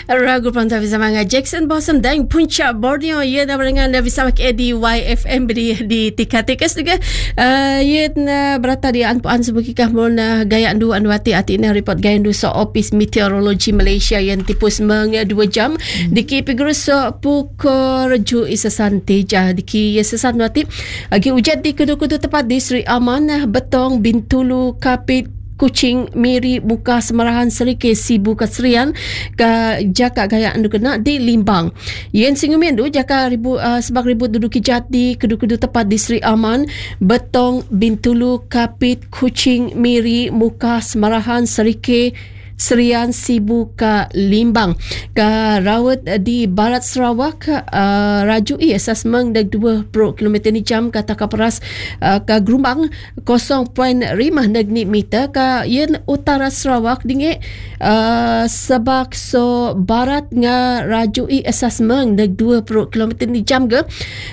Ragu Pantau bersama dengan Jackson Blossom dan Puncak Borneo. Ia dah dengan bersama di YFM di Tikatekas juga. Ia berata di Anpuan sebukikah mula gaya andu anduati atina report gaya andu so Office Meteorologi Malaysia yang tipus meng 2 jam diki pigurus so pukul ju isasan teja diki isasan wati agi ujar di kudu-kudu tepat di Sri Aman, Betong, Bintulu, Kapit, Kuching, Miri, Buka, Semarahan, Serike, Sibu, Kasrian, jaka gaya andu kena di Limbang. Yen singumian du jaka sebab ribut duduki jati kedu-kedu tepat di Sri Aman, Betong, Bintulu, Kapit, Kuching, Miri, Muka, Semarahan, Serike, Serian, Sibu ke Limbang ke rawat di Barat Sarawak rajui asasmen deg 2 km ni jam kata kaperas ke Gerumbang 0.5 deg ni meter ke yen utara Sarawak dinge sebab so barat nga rajui asasmen deg 2 km ni jam ke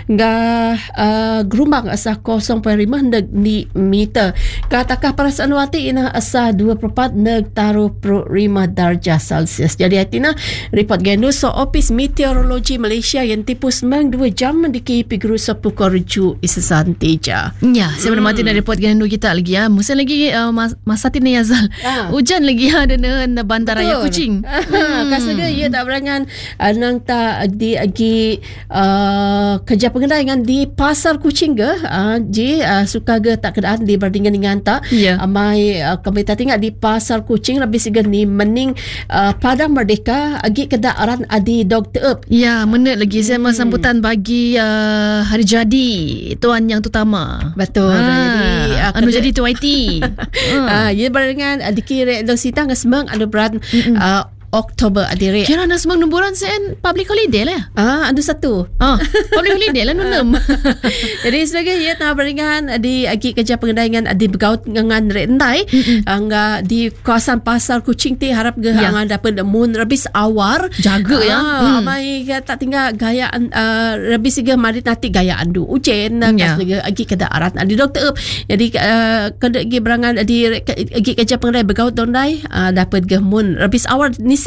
Gerumbang asa 0.5 deg ni meter kata kaperas anwati ina asa 2.4 deg taruh 5 darjah Celsius. Jadi atina report gendu so Office Meteorologi Malaysia yang tipus meng 2 jam di KP Guru Sepukul Ruju Isasan Teja. Ya, saya mati nak report gendu kita lagi ya. Masa lagi masa tina Yazal. Hujan lagi ada dengan bandar raya Kuching. Kasaga ia tak berangan nang ta di agi kerja pengendalian di pasar Kuching ke suka ge tak keadaan di bandingan dengan tak amai kami tak tinggal di pasar Kuching lebih siga ni mening Padang Merdeka agi kedaaran adi Dr. Up. Ya, menit lagi saya sambutan bagi hari jadi tuan yang utama. Betul. Jadi jadi tu IT. Ya barengan dikira dosita ngasmang ada beran Oktober adire. Kira nak semang numburan sen public holiday lah. Ada satu. Public holiday lah nunem. Jadi sebagai ia nak beringan di agi kerja pengendalian di begaut dengan rendai angga di kawasan pasar Kuching ti harap ge angan dapat mun rebis awar jaga ya. Amai tak tinggal gaya rebis ge mari nanti gaya andu ujen kas ge agi kedaaran di Dr. Up. Jadi kada gi berangan di agi kerja pengendalian begaut dondai dapat ge mun rebis awar ni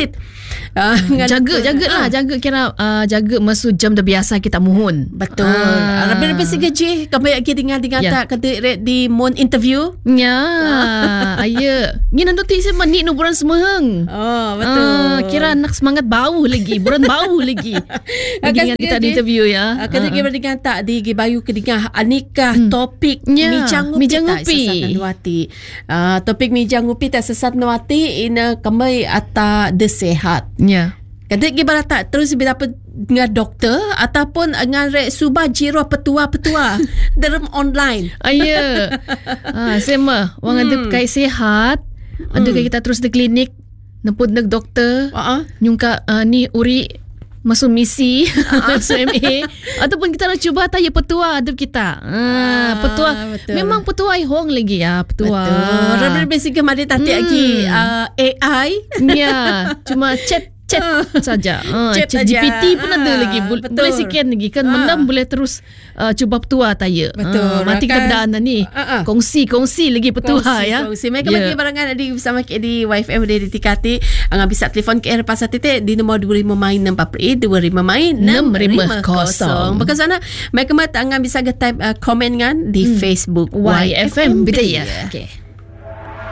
jaga kira jaga masu jam dah biasa kita mohon. Betul. Lebih-lebih segaji kami lagi dengan tak kata di mon interview. Ya. Ayo. Ni nanti saya manik nuburan semeheng. Betul. Kira nak semangat bau lagi, buran bau lagi. Dengan kita di interview ya. Kata kita dengan tak di bayu kedingah anikah topik mijang ngupi nuati. Topik mijang ngupi tak sesat nuati ina kami ata sehat. Ya. Kata gimana tak terus dapat dengan doktor ataupun dengan subah jiro petua-petua dalam online. Ayo. Saya mah orang ada kait sehat. Ada kita terus di klinik neput dengan doktor. Nyungka ni uri masuk misi SMA ataupun kita nak cuba tanya petua adab kita. Petua betul. Memang petua hong lagi ya petua. Betul. Lebih sikit mari tadi lagi AI. Ya, cuma chat saja. Chat GPT pun ada lagi. Boleh sikit lagi kan mendam boleh terus cuba petua tanya. Betul. Mati kita berdaan ni. Kongsi lagi petua ya. Kongsi. Mereka bagi barangan di bersama di YFM di Tikati. Anga bisa telefon ke pasal titik di nombor 25 Mai 648 25 Mai 650. Bekas sana mereka mat anga bisa type komen kan di Facebook YFM Bidaya. Okay.